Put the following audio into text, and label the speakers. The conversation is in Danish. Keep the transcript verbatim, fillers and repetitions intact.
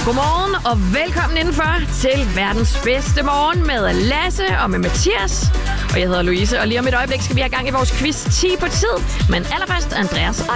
Speaker 1: Godmorgen og velkommen indenfor til verdens bedste morgen med Lasse og med Mathias. Og jeg hedder Louise, og lige om et øjeblik skal vi have gang i vores quiz ti på tid. Men allerførst Andreas og